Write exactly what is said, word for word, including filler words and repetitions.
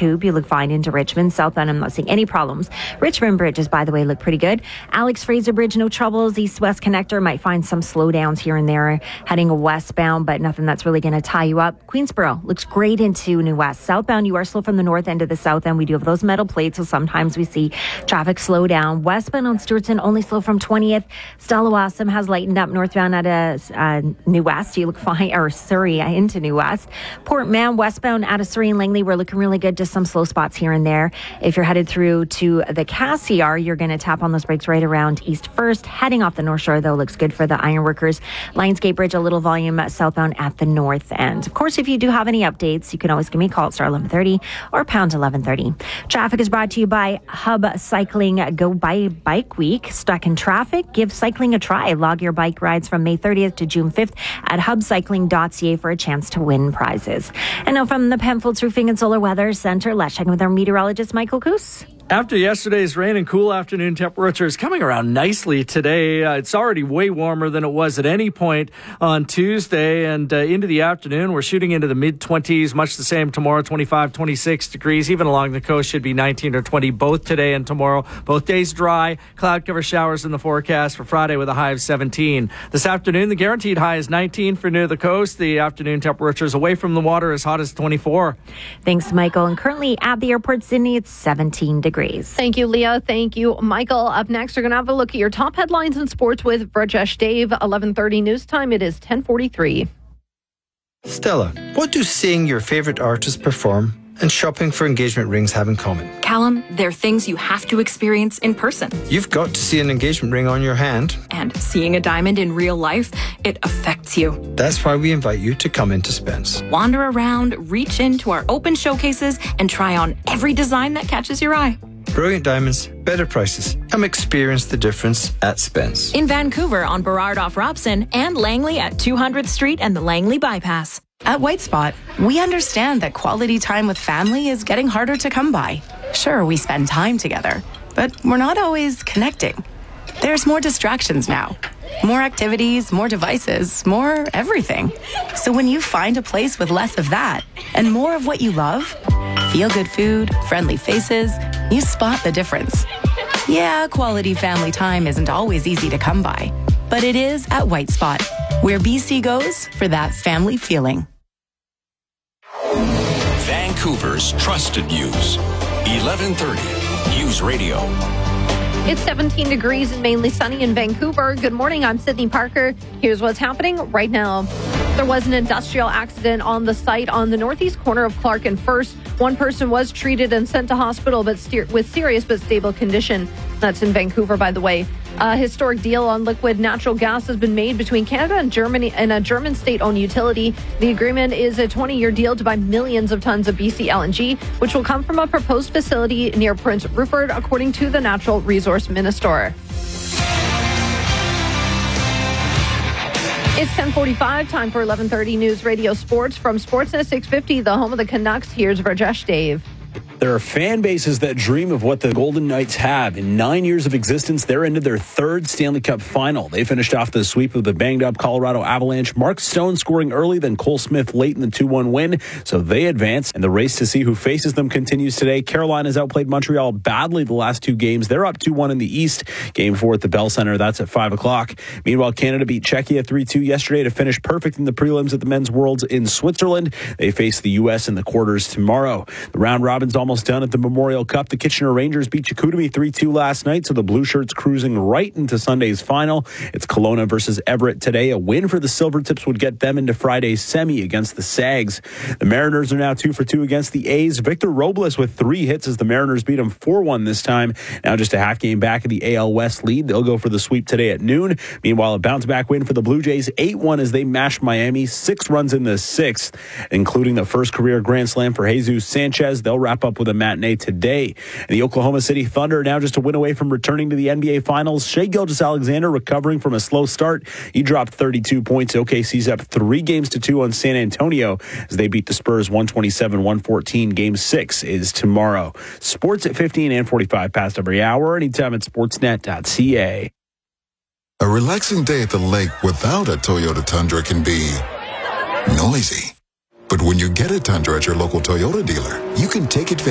Tube, you look fine into Richmond. Southbound, I'm not seeing any problems. Richmond bridges, by the way, look pretty good. Alex Fraser Bridge, no troubles. East-west connector might find some slowdowns here and there heading westbound, but nothing that's really going to tie you up. Queensboro looks great into New West. Southbound, you are slow from the north end to the south end. We do have those metal plates, so sometimes we see traffic slow down. Westbound on Stewartson, only slow from twentieth. Stella has lightened up northbound at a, uh, New West. You look fine, or Surrey into New West. Port Mann, westbound out of Surrey and Langley, we're looking really good. Just some slow spots here and there. If you're headed through to the Cassiar, you're going to tap on those brakes right around East First. Heading off the North Shore, though, looks good for the ironworkers. Lionsgate Bridge, a little volume southbound at the north end. Of course, if you do have any updates, you can always give me a call at star eleven thirty or pound eleven thirty. Traffic is brought to you by Hub Cycling Go By Bike Week. Stuck in traffic? Give cycling a try. Log your bike rides from May thirtieth to June fifth at hub cycling dot c a for a chance to win prizes. And now from the Penfolds Roofing and Solar Weather Center, let's check in with our meteorologist, Michael Coos. After yesterday's rain and cool afternoon temperatures coming around nicely today, uh, it's already way warmer than it was at any point on Tuesday. And uh, into the afternoon, we're shooting into the mid-twenties, much the same tomorrow, twenty-five, twenty-six degrees. Even along the coast should be nineteen or twenty both today and tomorrow. Both days dry, cloud cover showers in the forecast for Friday with a high of seventeen. This afternoon, the guaranteed high is nineteen for near the coast. The afternoon temperatures away from the water as hot as twenty-four. Thanks, Michael. And currently at the airport, Sydney, it's seventeen degrees. Thank you, Leah. Thank you, Michael. Up next, we're going to have a look at your top headlines in sports with Rajesh Dave. eleven thirty news time. It is ten forty-three. Stella, what do seeing your favourite artist perform and shopping for engagement rings have in common? Callum, they're things you have to experience in person. You've got to see an engagement ring on your hand. And seeing a diamond in real life, it affects you. That's why we invite you to come into Spence. Wander around, reach into our open showcases, and try on every design that catches your eye. Brilliant diamonds, better prices. Come experience the difference at Spence. In Vancouver on Burrard off Robson and Langley at two hundredth Street and the Langley Bypass. At White Spot, we understand that quality time with family is getting harder to come by. Sure, we spend time together, but we're not always connecting. There's more distractions now. More activities, more devices, more everything. So when you find a place with less of that and more of what you love, feel-good food, friendly faces, you spot the difference. Yeah, quality family time isn't always easy to come by, but it is at White Spot, where B C goes for that family feeling. Vancouver's trusted news. eleven thirty News Radio. It's seventeen degrees and mainly sunny in Vancouver. Good morning, I'm Sydney Parker. Here's what's happening right now. There was an industrial accident on the site on the northeast corner of Clark and First. One person was treated and sent to hospital but steer- with serious but stable condition. That's in Vancouver, by the way. A historic deal on liquid natural gas has been made between Canada and Germany and a German state-owned utility. The agreement is a twenty-year deal to buy millions of tons of B C L N G, which will come from a proposed facility near Prince Rupert, according to the Natural Resource Minister. It's ten forty-five, time for eleven thirty News Radio Sports. From Sportsnet six fifty, the home of the Canucks, here's Rajesh Dave. There are fan bases that dream of what the Golden Knights have. In nine years of existence, they're into their third Stanley Cup final. They finished off the sweep of the banged-up Colorado Avalanche. Mark Stone scoring early, then Cole Smith late in the two one win. So they advance, and the race to see who faces them continues today. Carolina's outplayed Montreal badly the last two games. They're up two one in the East. Game four at the Bell Center. That's at five o'clock. Meanwhile, Canada beat Czechia three two yesterday to finish perfect in the prelims at the Men's Worlds in Switzerland. They face the U S in the quarters tomorrow. The round robin's almost done at the Memorial Cup. The Kitchener Rangers beat Chicoutimi three two last night, so the Blue Shirts cruising right into Sunday's final. It's Kelowna versus Everett today. A win for the Silvertips would get them into Friday's semi against the Sags. The Mariners are now two for two against the A's. Victor Robles with three hits as the Mariners beat them four one this time. Now just a half game back of the A L West lead. They'll go for the sweep today at noon. Meanwhile, a bounce-back win for the Blue Jays, eight one as they mashed Miami, six runs in the sixth, including the first career grand slam for Jesus Sanchez. They'll wrap up with a matinee today. And the Oklahoma City Thunder are now just a win away from returning to the N B A Finals. Shai Gilgeous-Alexander recovering from a slow start. He dropped thirty-two points. O K C's up three games to two on San Antonio as they beat the Spurs one twenty-seven one fourteen. Game six is tomorrow. Sports at fifteen and forty-five past every hour. Anytime at sportsnet dot c a. A relaxing day at the lake without a Toyota Tundra can be noisy. But when you get a Tundra at your local Toyota dealer, you can take advantage